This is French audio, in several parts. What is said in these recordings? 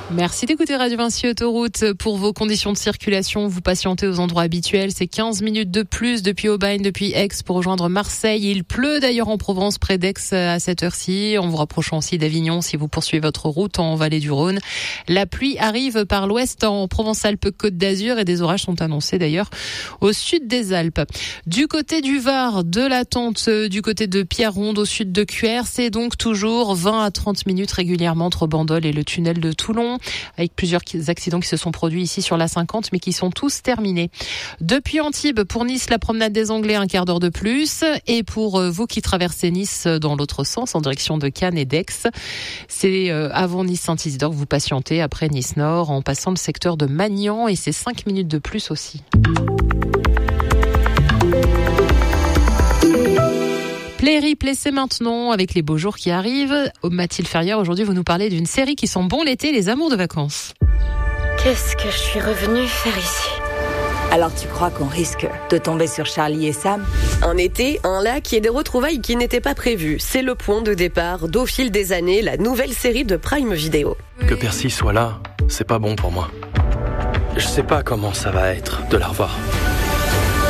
Merci d'écouter Radio Vinci Autoroute. Pour vos conditions de circulation, vous patientez aux endroits habituels. C'est 15 minutes de plus depuis Aubagne, depuis Aix pour rejoindre Marseille. Il pleut d'ailleurs en Provence, près d'Aix à cette heure-ci. En vous rapprochant aussi d'Avignon si vous poursuivez votre route en vallée du Rhône. La pluie arrive par l'ouest en Provence-Alpes-Côte d'Azur et des orages sont annoncés d'ailleurs au sud des Alpes. Du côté du Var, de la Tente, du côté de Pierreronde au sud de Cuers, c'est donc toujours 20 à 30 minutes régulièrement entre Bandol et le tunnel de Toulon, avec plusieurs accidents qui se sont produits ici sur la 50, mais qui sont tous terminés. Depuis Antibes, pour Nice, la promenade des Anglais, un quart d'heure de plus. Et pour vous qui traversez Nice dans l'autre sens, en direction de Cannes et d'Aix, c'est avant Nice-Saint-Isidore que vous patientez, après Nice-Nord, en passant le secteur de Magnan, et c'est 5 minutes de plus aussi. Play, c'est maintenant, avec les beaux jours qui arrivent. Mathilde Ferrière, aujourd'hui, vous nous parlez d'une série qui sent bon l'été, Les Amours de vacances. Qu'est-ce que je suis revenue faire ici ? Alors tu crois qu'on risque de tomber sur Charlie et Sam ? Un été, un lac et des retrouvailles qui n'étaient pas prévues. C'est le point de départ d'Au fil des années, la nouvelle série de Prime Video. Que Percy soit là, c'est pas bon pour moi. Je sais pas comment ça va être de la revoir. Sam ?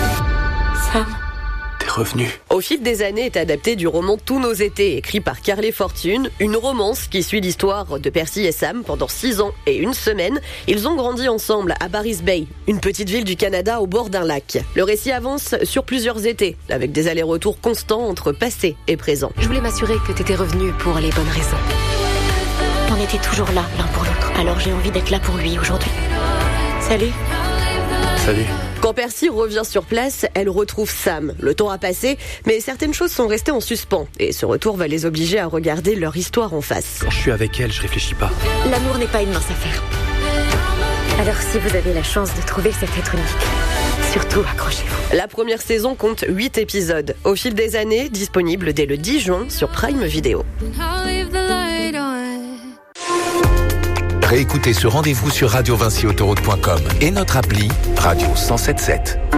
Revenu. Au fil des années est adapté du roman Tous nos étés, écrit par Carlé Fortune, une romance qui suit l'histoire de Percy et Sam pendant 6 ans et 1 semaine. Ils ont grandi ensemble à Barry's Bay, une petite ville du Canada au bord d'un lac. Le récit avance sur plusieurs étés, avec des allers-retours constants entre passé et présent. Je voulais m'assurer que t'étais revenu pour les bonnes raisons. On était toujours là, l'un pour l'autre. Alors j'ai envie d'être là pour lui aujourd'hui. Salut. Salut. Quand Percy revient sur place, elle retrouve Sam. Le temps a passé, mais certaines choses sont restées en suspens. Et ce retour va les obliger à regarder leur histoire en face. Quand je suis avec elle, je réfléchis pas. L'amour n'est pas une mince affaire. Alors si vous avez la chance de trouver cet être unique, surtout accrochez-vous. La première saison compte 8 épisodes. Au fil des années, disponible dès le 10 juin sur Prime Video. Réécoutez ce rendez-vous sur radiovinciautoroute.com et notre appli Radio 107.7.